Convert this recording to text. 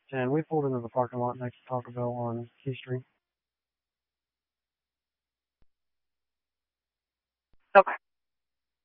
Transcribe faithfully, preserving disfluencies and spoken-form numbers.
and we pulled into the parking lot next to Taco Bell on Key Street. Okay.